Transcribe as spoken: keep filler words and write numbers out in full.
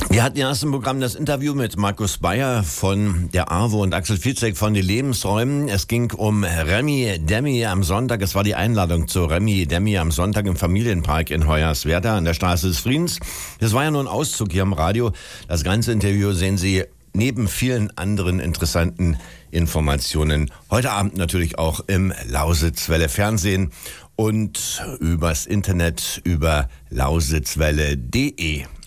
Wir hatten ja erst im Programm das Interview mit Markus Bayer von der AWO und Axel Fitzek von den Lebensräumen. Es ging um Remi Demi am Sonntag. Es war die Einladung zu Remi Demi am Sonntag im Familienpark in Hoyerswerda an der Straße des Friedens. Das war ja nur ein Auszug hier im Radio. Das ganze Interview sehen Sie neben vielen anderen interessanten Informationen heute Abend natürlich auch im Lausitzwelle Fernsehen und übers Internet über lausitzwelle punkt de.